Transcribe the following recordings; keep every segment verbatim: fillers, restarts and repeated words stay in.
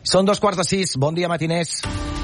Són dos quarts de sis. Bon dia, matiners.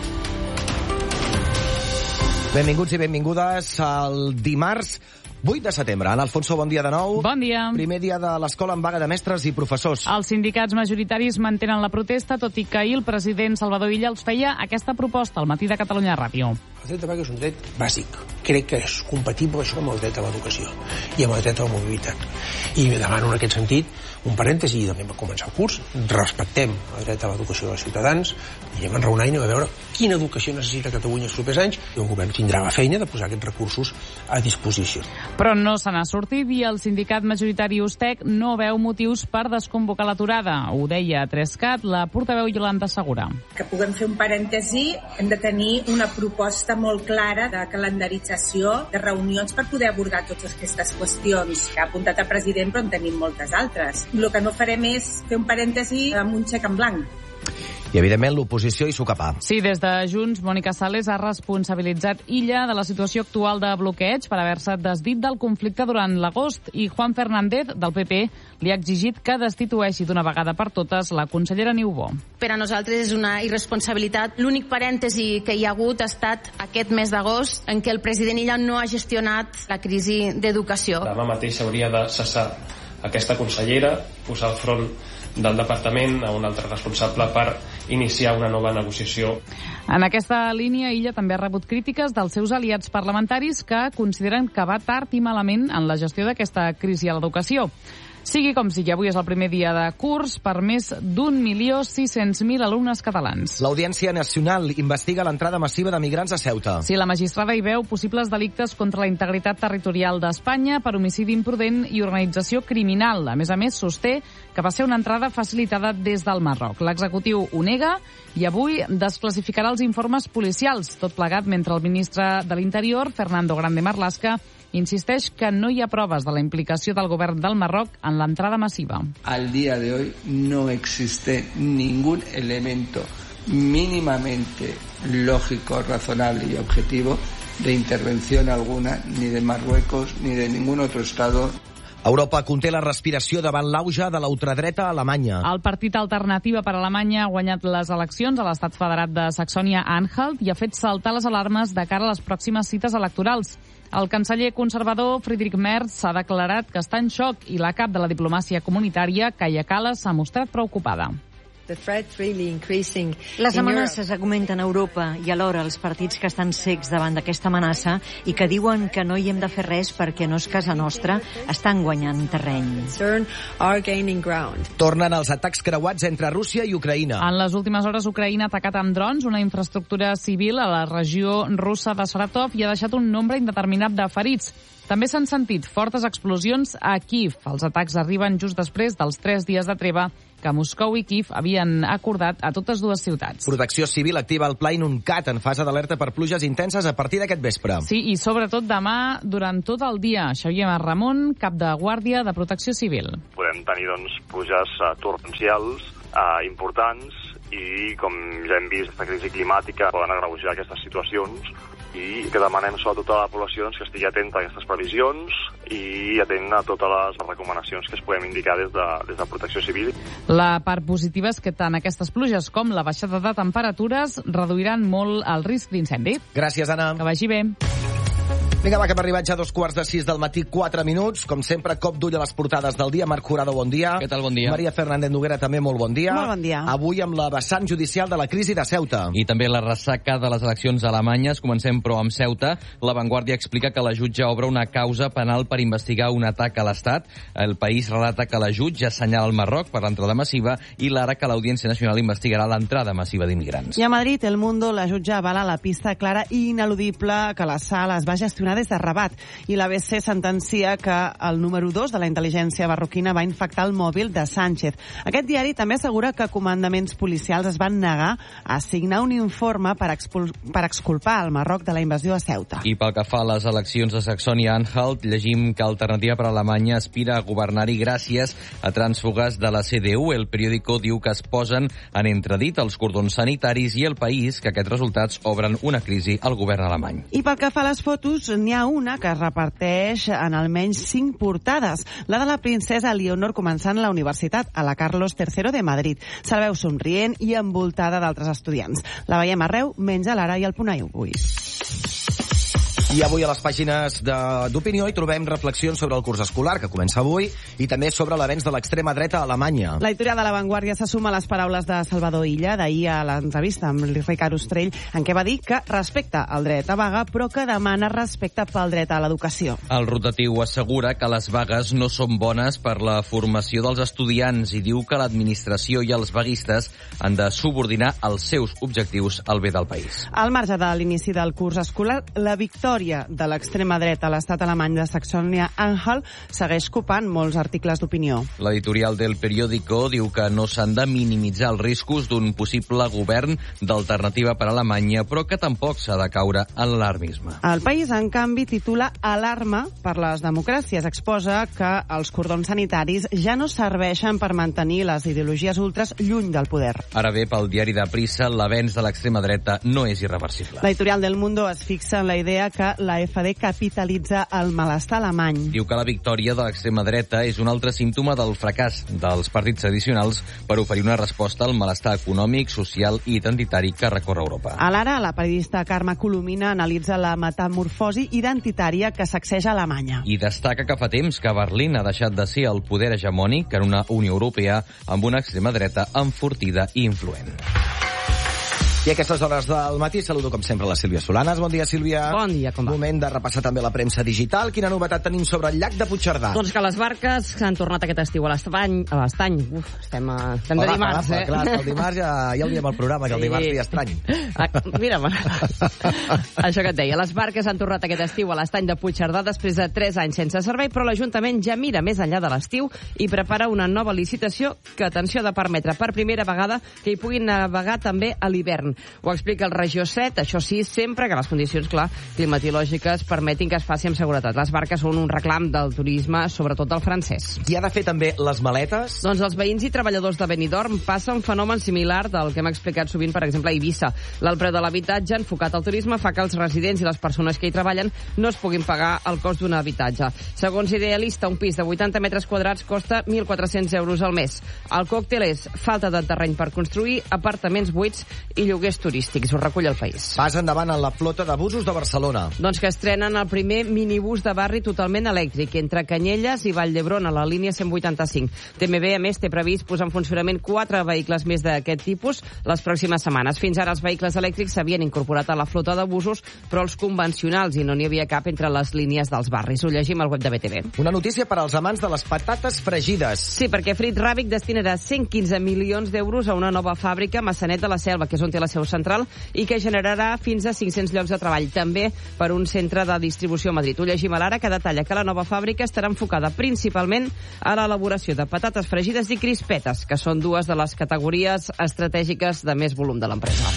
Benvinguts i benvingudes al dimarts vuit de setembre. Ana Alfonso, bon dia de nou. Bon dia. Primer dia de l'escola en vaga de mestres i professors. Els sindicats majoritaris mantenen la protesta, tot i que ahir el president Salvador Illa els feia aquesta proposta al matí de Catalunya Ràdio. El dret de vaga és un dret bàsic. Crec que és compatible això amb el dret a l'educació i amb el dret a la mobilitat. I demano en aquest sentit un parèntesi, i també va començar el curs, respectem el dret a l'educació dels ciutadans i anem a enraonar i anem a veure quina educació necessita Catalunya els propers anys, i el govern tindrà la feina de posar aquests recursos a disposició. Però no se n'ha sortit i el sindicat majoritari USTEC no veu motius per desconvocar l'aturada. Ho deia a Trescat la portaveu Yolanda Segura. Que puguem fer un parèntesi, hem de tenir una proposta molt clara de calendarització de reunions per poder abordar totes aquestes qüestions. Ha apuntat el president, però en tenim moltes altres. El que no farem és fer un parèntesi amb un xec en blanc. I, evidentment, l'oposició i socapar. Sí, des de Junts, Mònica Sales ha responsabilitzat Illa de la situació actual de bloqueig per haver-se desdit del conflicte durant l'agost, i Juan Fernández, del P P, li ha exigit que destitueixi d'una vegada per totes la consellera Niubó. Per a nosaltres és una irresponsabilitat. L'únic parèntesi que hi ha hagut ha estat aquest mes d'agost, en què el president Illa no ha gestionat la crisi d'educació. Demà mateix s'hauria de cessar aquesta consellera, posar al front del departament a un altre responsable per iniciar una nova negociació. En aquesta línia, Illa també ha rebut crítiques dels seus aliats parlamentaris que consideren que va tard i malament en la gestió d'aquesta crisi a l'educació. Sigui com sigui, avui és el primer dia de curs per més d'un milió sis-cents mil alumnes catalans. L'Audiència Nacional investiga l'entrada massiva de migrants a Ceuta. Sí, la magistrada hi veu possibles delictes contra la integritat territorial d'Espanya per homicidi imprudent i organització criminal. A més a més, sosté que va ser una entrada facilitada des del Marroc. L'executiu ho nega i avui desclassificarà els informes policials, tot plegat mentre el ministre de l'Interior, Fernando Grande Marlaska, insisteix que no hi ha proves de la implicació del govern del Marroc en l'entrada massiva. Al día de hoy no existe ningún elemento mínimamente lógico, razonable y objetivo de intervención alguna ni de Marruecos ni de ningún otro Estado. Europa conté la respiració davant l'auge de la ultradreta a Alemanya. El partit Alternativa per Alemanya ha guanyat les eleccions a l'estat federat de Saxònia-Anhalt i ha fet saltar les alarmes de cara a les pròximes cites electorals. El canceller conservador Friedrich Merz s'ha declarat que està en xoc i la cap de la diplomàcia comunitària, Kaja Kallas, s'ha mostrat preocupada. Les amenaces augmenten a Europa i alhora els partits que estan cecs davant d'aquesta amenaça i que diuen que no hi hem de fer res perquè no és casa nostra estan guanyant terreny. Tornen els atacs creuats entre Rússia i Ucraïna. En les últimes hores, Ucraïna ha atacat amb drons una infraestructura civil a la regió russa de Saratov i ha deixat un nombre indeterminat de ferits. També s'han sentit fortes explosions a Kiev. Els atacs arriben just després dels tres dies de treva que Moscou i Kiev havien acordat a totes dues ciutats. Protecció Civil activa el Pla Inuncat en fase d'alerta per pluges intenses a partir d'aquest vespre. Sí, i sobretot demà durant tot el dia. Xavier Ramon, cap de Guàrdia de Protecció Civil. Podem tenir doncs, pluges uh, torrencials uh, importants i, com ja hem vist, aquesta crisi climàtica poden agreujar aquestes situacions, i que demanem sobretot a la població doncs, que estigui atenta a aquestes previsions i atent a totes les recomanacions que es podem indicar des de, des de Protecció Civil. La part positiva és que tant aquestes pluges com la baixada de temperatures reduiran molt el risc d'incendi. Gràcies, Anna. Que vagi bé. Vinga, va, que hem arribat ja a dos quarts de sis del matí, quatre minuts. Com sempre, cop d'ull a les portades del dia. Marc Jurado, bon dia. Què tal, bon dia. Maria Fernández Noguera, també molt bon dia. Molt bon dia. Avui amb la vessant judicial de la crisi de Ceuta. I també la ressaca de les eleccions alemanyes. Comencem, però, amb Ceuta. La Vanguardia explica que la jutge obre una causa penal per investigar un atac a l'Estat. El País relata que la jutge assenyala el Marroc per l'entrada massiva i l'Ara que l'Audiència Nacional investigarà l'entrada massiva d'immigrants. I a Madrid, El Mundo, la jutge avala la pista clara i ineludible que la sala es va gestionar des de Rabat. I l'A B C sentencia que el número dos de la intel·ligència marroquina va infectar el mòbil de Sánchez. Aquest diari també assegura que comandaments policials es van negar a signar un informe per, expul per exculpar el Marroc de la invasió a Ceuta. I pel que fa a les eleccions de Saxònia-Anhalt, llegim que Alternativa per Alemanya aspira a governar-hi gràcies a trànsfugues de la C D U. El periòdico diu que es posen en entredit els cordons sanitaris i El País que aquests resultats obren una crisi al govern alemany. I pel que fa a les fotos, n'hi ha una que es reparteix en almenys cinc portades. La de la princesa Leonor començant la universitat a la Carlos tercero de Madrid. Se la veu somrient i envoltada d'altres estudiants. La veiem arreu, menys a l'Ara i al Punt avui. I avui a les pàgines d'Opinió hi trobem reflexions sobre el curs escolar, que comença avui, i també sobre l'avenç de l'extrema dreta a Alemanya. L'editorial de La Vanguardia se suma a les paraules de Salvador Illa d'ahir a l'entrevista amb Ricard Ostrell, en què va dir que respecta el dret a vaga, però que demana respecte pel dret a l'educació. El rotatiu assegura que les vagues no són bones per la formació dels estudiants i diu que l'administració i els vaguistes han de subordinar els seus objectius al bé del país. Al marge de l'inici del curs escolar, la victòria de l'extrema dreta a l'estat alemany de Saxònia-Anhalt segueix copant molts articles d'opinió. L'editorial del Periódico diu que no s'han de minimitzar els riscos d'un possible govern d'alternativa per a Alemanya, però que tampoc s'ha de caure en l'alarmisme. El País, en canvi, titula Alarma per les democràcies. Exposa que els cordons sanitaris ja no serveixen per mantenir les ideologies ultres lluny del poder. Ara bé, pel diari de Prisa, l'avenç de l'extrema dreta no és irreversible. L'editorial del Mundo es fixa en la idea que la F D capitalitza el malestar alemany. Diu que la victòria de l'extrema dreta és un altre símptoma del fracàs dels partits tradicionals per oferir una resposta al malestar econòmic, social i identitari que recorre Europa. A l'Ara, la periodista Carme Colomina analitza la metamorfosi identitària que sacseja Alemanya. I destaca que fa temps que Berlín ha deixat de ser el poder hegemònic en una Unió Europea amb una extrema dreta enfortida i influent. I a aquestes hores del matí saludo, com sempre, la Sílvia Solanas. Bon dia, Sílvia. Bon dia, com va? Moment de repassar també la premsa digital. Quina novetat tenim sobre el llac de Puigcerdà? Doncs que les barques s'han tornat aquest estiu a l'estany. A l'estany. Uf, estem, a, estem de Hola, dimarts, agafa, eh? Clar, el dimarts ja, ja el diem al programa, que el dimarts dia estrany. Ah, mira, això que et deia. Les barques han tornat aquest estiu a l'estany de Puigcerdà després de tres anys sense servei, però l'Ajuntament ja mira més enllà de l'estiu i prepara una nova licitació que, atenció, ha de permetre per primera vegada que hi puguin navegar també a l'hivern. Ho explica el Regió set, això sí, sempre que les condicions, clar, climatològiques permetin que es faci amb seguretat. Les barques són un reclam del turisme, sobretot del francès. Qui ha de fer també les maletes? Doncs els veïns i treballadors de Benidorm passa un fenomen similar del que hem explicat sovint, per exemple, a Eivissa. L'alt preu de l'habitatge, enfocat al turisme, fa que els residents i les persones que hi treballen no es puguin pagar el cost d'un habitatge. Segons Idealista, un pis de vuitanta metres quadrats costa mil quatre-cents euros al mes. El còctel és falta de terreny per construir, apartaments buits i lloguers turístics. Ho recull el País. Pas endavant en la flota de busos de Barcelona. Doncs que estrenen el primer minibús de barri totalment elèctric entre Canyelles i Vall d'Hebron a la línia cent vuitanta-cinc. T M B, a més, té previst posar en funcionament quatre vehicles més d'aquest tipus les pròximes setmanes. Fins ara els vehicles elèctrics s'havien incorporat a la flota de busos, però els convencionals, i no n'hi havia cap entre les línies dels barris. Ho llegim al web de B T V. Una notícia per als amants de les patates fregides. Sí, perquè Frit Ràbic destinarà cent quinze milions d'euros a una nova fàbrica a Massanet de la Selva, que és on té la seu central, i que generarà fins a cinc-cents llocs de treball, també per un centre de distribució a Madrid. Ho llegim a l'Ara, que detalla que la nova fàbrica estarà enfocada principalment a l'elaboració de patates fregides i crispetes, que són dues de les categories estratègiques de més volum de l'empresa.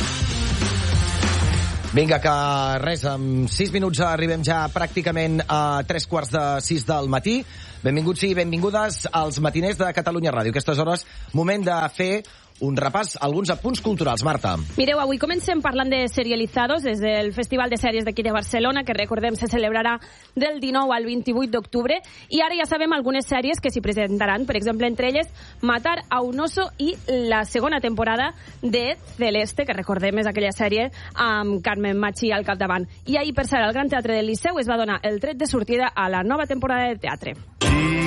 Vinga, que res, en sis minuts arribem ja pràcticament a tres quarts de sis del matí. Benvinguts i benvingudes als matiners de Catalunya Ràdio. Aquestes hores, moment de fer un repàs a alguns apunts culturals. Marta. Mireu, avui comencem parlant de serializados des del Festival de Sèries d'aquí de Barcelona, que recordem se celebrarà del dinou al vint-i-vuit d'octubre, i ara ja sabem algunes sèries que s'hi presentaran, per exemple, entre elles Matar a un oso i la segona temporada de Celeste, que recordem és aquella sèrie amb Carmen Machi al capdavant. I ahir, per cert, al Gran Teatre del Liceu es va donar el tret de sortida a la nova temporada de teatre. Sí.